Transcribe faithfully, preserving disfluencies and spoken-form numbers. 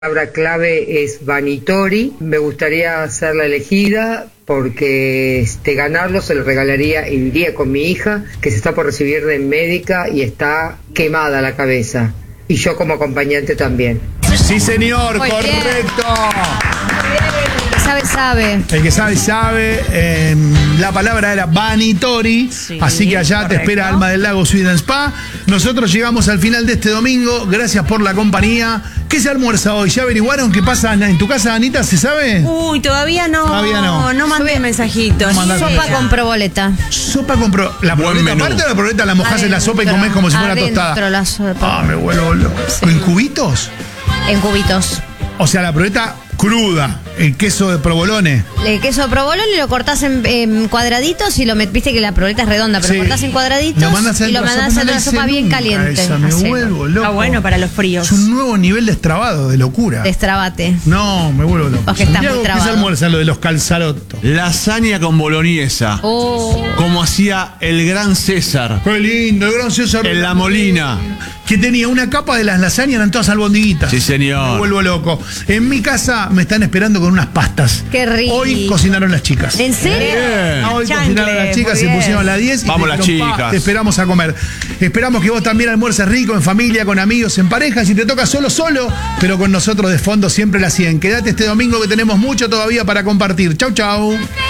La palabra clave es Vanitori. Me gustaría ser la elegida porque este, ganarlo se lo regalaría, iría con mi hija que se está por recibir de médica y está quemada la cabeza, y yo como acompañante también. Sí, señor, Muy correcto. El que sabe, sabe. El que sabe, sabe. Eh, la palabra era Vanitori. Sí, así que allá correcto. te espera Alma del Lago Sweet and Spa. Nosotros llegamos al final de este domingo. Gracias por la compañía. ¿Qué se almuerza hoy? ¿Ya averiguaron qué pasa en tu casa, Anita? ¿Se sabe? Uy, todavía no. Todavía no. No mandé mensajitos. No mandaste Sopa mensaje. con proboleta. Sopa con pro... ¿La Buen proboleta menú. aparte o la proboleta la mojás en la sopa y Adentro, comés como si fuera adentro tostada? la sopa. Ah, me vuelvo loco. Sí. ¿En cubitos? En cubitos. O sea, la proboleta cruda, el queso de provolone. El queso de provolone lo cortás en, en cuadraditos y lo met, viste que la proboleta es redonda, pero Sí. lo cortás en cuadraditos Lo mandas y lo adentro de la mandás sopa, a no la la sopa hice bien nunca caliente. esa, me Hacelo. vuelvo loco. Está bueno para los fríos. Es un nuevo nivel de estrabado, de locura. Destrabate. No, me vuelvo loco. Vos que estás Santiago, muy ¿qué se trabado. almuerza lo de los calzarotos? Lasaña con boloñesa. Oh. Como hacía el gran César Qué lindo, el gran César. en La Molina. Que tenía una capa de las lasañas, eran todas albondiguitas. Sí, Me señor. vuelvo loco. En mi casa me están esperando con unas pastas. Qué rico. Hoy cocinaron las chicas. ¿En serio? Bien. Hoy Chancle, cocinaron las chicas, muy se bien. pusieron las diez. y Vamos te las dijeron, "Pa, chicas". te esperamos a comer. Esperamos que vos también almuerces rico, en familia, con amigos, en pareja. Si te toca solo, solo, pero con nosotros de fondo siempre la cien. Quédate este domingo que tenemos mucho todavía para compartir. Chau, chau.